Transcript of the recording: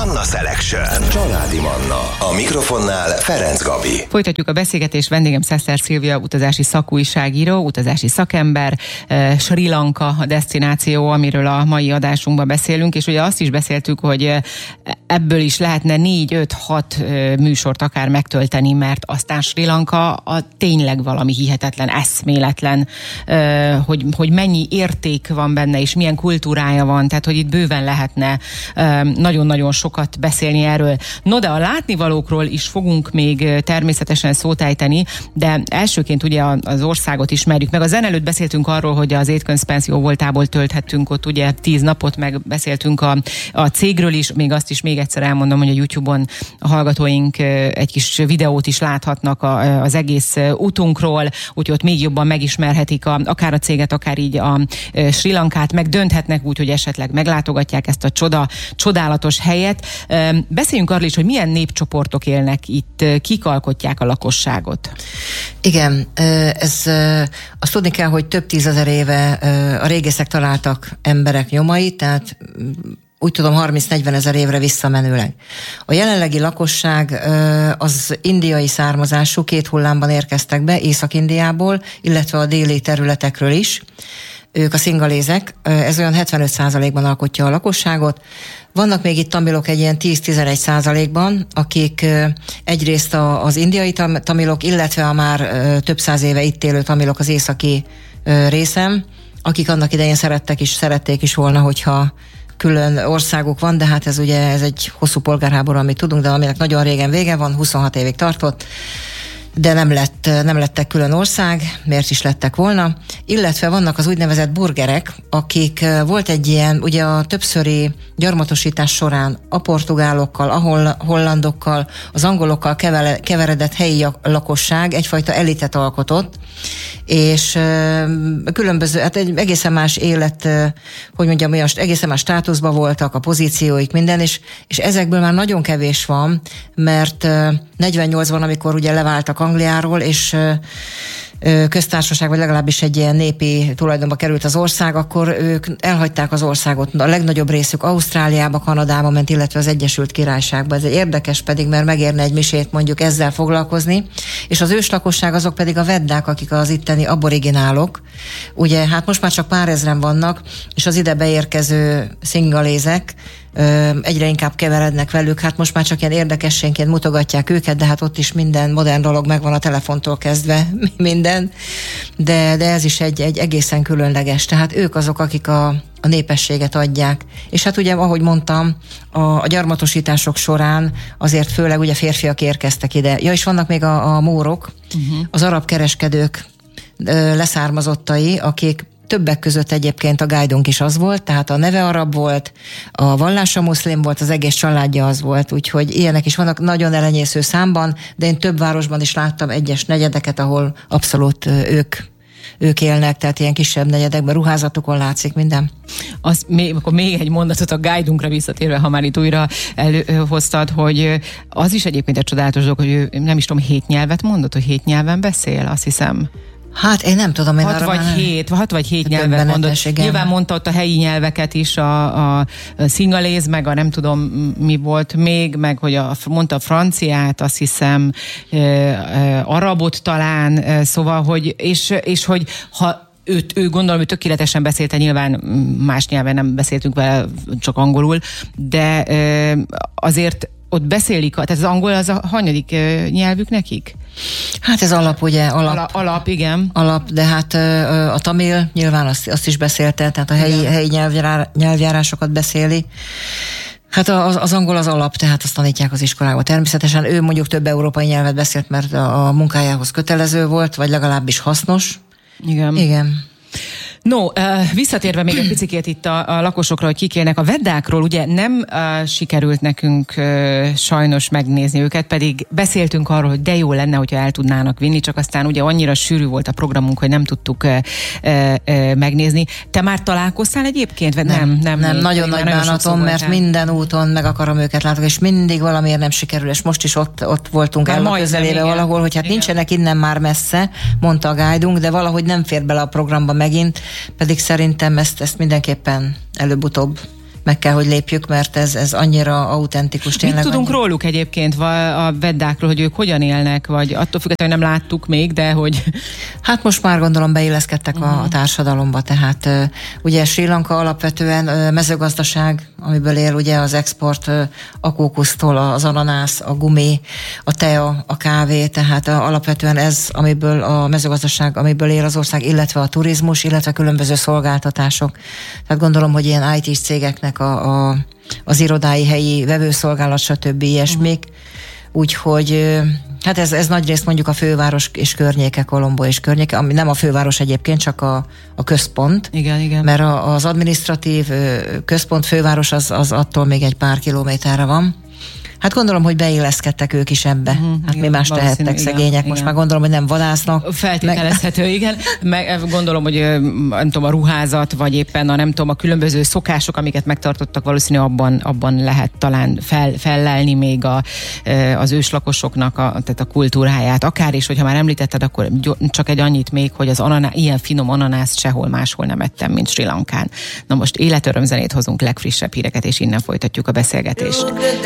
Manna Selection. Családi Manna. A mikrofonnál Ferenc Gabi. Folytatjuk a beszélgetést. Vendégem Szeszer Szilvia, utazási szakújságíró, utazási szakember, Sri Lanka a desztináció, amiről a mai adásunkban beszélünk, és ugye azt is beszéltük, hogy ebből is lehetne 4-5-6 műsort akár megtölteni, mert aztán Sri Lanka tényleg valami hihetetlen, eszméletlen, hogy mennyi érték van benne, és milyen kultúrája van, tehát hogy itt bőven lehetne nagyon-nagyon sokat beszélni erről. No, de a látnivalókról is fogunk még természetesen szót ejteni, de elsőként ugye az országot ismerjük meg. A zene előtt beszéltünk arról, hogy az étköncpenzió voltából tölthettünk ott ugye 10 napot, meg beszéltünk a cégről is, még azt is még egyszer elmondom, hogy a YouTube-on a hallgatóink egy kis videót is láthatnak az egész útunkról, úgyhogy ott még jobban megismerhetik akár a céget, akár így a Sri Lankát, meg dönthetnek úgy, hogy esetleg meglátogatják ezt a csodálatos helyet. Beszéljünk arról is, hogy milyen népcsoportok élnek itt, kik alkotják a lakosságot. Igen, azt tudni kell, hogy több tízezer éve a régészek találtak emberek nyomait, tehát úgy tudom 30-40 ezer évre visszamenőleg. A jelenlegi lakosság az indiai származású, 2 hullámban érkeztek be Észak-Indiából, illetve a déli területekről is. Ők a szingalézek, ez olyan 75%-ban alkotja a lakosságot. Vannak még itt tamilok egy ilyen 10-11%-ban, akik egyrészt az indiai tamilok, illetve a már több száz éve itt élő tamilok az északi részem, akik annak idején szerették is volna, hogyha külön országuk van, de hát ez egy hosszú polgárháború, amit tudunk, de aminek nagyon régen vége van, 26 évig tartott, de nem lettek külön ország, miért is lettek volna. Illetve vannak az úgynevezett burgerek, akik volt egy ilyen, ugye a többszöri gyarmatosítás során a portugálokkal, a hollandokkal, az angolokkal keveredett helyi lakosság egyfajta elitet alkotott, és különböző, hát egy egészen más élet, egészen más státuszban voltak, a pozícióik, minden, és ezekből már nagyon kevés van, mert 48-ban, amikor ugye leváltak Angliáról, és köztársaság, vagy legalábbis egy ilyen népi tulajdonba került az ország, akkor ők elhagyták az országot. A legnagyobb részük Ausztráliába, Kanadába ment, illetve az Egyesült Királyságba. Ez egy érdekes pedig, mert megérne egy misét mondjuk ezzel foglalkozni. És az őslakosság azok pedig a veddák, akik az itteni aboriginálok. Ugye, hát most már csak pár ezren vannak, és az ide beérkező szingalézek egyre inkább keverednek velük, hát most már csak ilyen érdekességként mutogatják őket, de hát ott is minden modern dolog megvan, a telefontól kezdve minden, de ez is egy egészen különleges, tehát ők azok, akik a népességet adják. És hát ugye, ahogy mondtam, a gyarmatosítások során azért főleg ugye férfiak érkeztek ide. Ja, és vannak még a mórok, az arab kereskedők leszármazottai, akik többek között egyébként a guide-unk is az volt, tehát a neve arab volt, a vallása muszlim volt, az egész családja az volt, úgyhogy ilyenek is vannak nagyon elenyésző számban, de én több városban is láttam egyes negyedeket, ahol abszolút ők élnek, tehát ilyen kisebb negyedekben, ruházatukon látszik minden. Akkor még egy mondatot a guide-unkra visszatérve, ha már itt újra előhoztad, hogy az is egyébként egy csodálatos dolog, hogy ő nem is tudom, 7 nyelvet mondott, hogy 7 nyelven beszél, azt hiszem. Hát én nem tudom, 6 vagy 7 nyelvet mondott. Nyilván mondta ott a helyi nyelveket is, a szingaléz, meg a nem tudom mi volt még, meg hogy mondta a franciát, azt hiszem, arabot talán, szóval, hogy és hogy ha ő gondolom, hogy tökéletesen beszélte, nyilván más nyelven nem beszéltünk vele, csak angolul, de azért ott beszélik, tehát az angol az a hanyadik nyelvük nekik? Hát ez alap, ugye? Alap, igen. Alap, de hát a tamil nyilván azt is beszélte, tehát a helyi nyelvjárásokat beszéli. Hát az angol az alap, tehát azt tanítják az iskolába. Természetesen ő mondjuk több európai nyelvet beszélt, mert a munkájához kötelező volt, vagy legalábbis hasznos. Igen. No, visszatérve még egy picikét itt a lakosokra, hogy kik élnek. A veddákról ugye nem sikerült nekünk sajnos megnézni őket, pedig beszéltünk arról, hogy de jó lenne, hogyha el tudnának vinni, csak aztán ugye annyira sűrű volt a programunk, hogy nem tudtuk megnézni. Te már találkoztál egyébként? Nem, nagyon nagy bánatom, mert minden úton meg akarom őket látni, és mindig valamiért nem sikerül, és most is ott voltunk el a közelébe valahol, hogy hát igen, nincsenek innen már messze, mondta a guide-unk, de valahogy nem fér bele a programba megint, pedig szerintem ezt mindenképpen előbb-utóbb meg kell, hogy lépjük, mert ez annyira autentikus. Mit tudunk róluk egyébként, a veddákról, hogy ők hogyan élnek, vagy attól függetlenül nem láttuk még, de hogy... Hát most már gondolom beilleszkedtek a társadalomba, tehát ugye Srí Lanka alapvetően mezőgazdaság, amiből él ugye az export a kókusztól, az ananász, a gumi, a tea, a kávé, tehát alapvetően ez, amiből a mezőgazdaság, amiből él az ország, illetve a turizmus, illetve különböző szolgáltatások. Tehát gondolom, hogy ilyen IT-s cégeknek az irodái, helyi vevőszolgálat, stb. Ilyesmik. Úgyhogy hát ez nagyrészt mondjuk a főváros és környéke, Colombo és környéke, ami nem a főváros egyébként, csak a központ. Igen. Mert az adminisztratív központ, főváros az attól még egy pár kilométerre van. Hát gondolom, hogy beilleszkedtek ők is ebbe. Hát igen, mi más tehettek, szegények. Igen. Most már gondolom, hogy nem vadásznak. Feltételezhető, igen. Meg gondolom, hogy nem tudom, a ruházat, vagy éppen a különböző szokások, amiket megtartottak, valószínű abban lehet talán fellelni még az őslakosoknak tehát a kultúráját. Akár is, hogyha már említetted, akkor csak egy annyit még, hogy ilyen finom ananászt sehol máshol nem ettem, mint Srí Lankán. Na most életörömzenét hozunk, legfrissebb híreket, és innen folytatjuk a beszélgetést.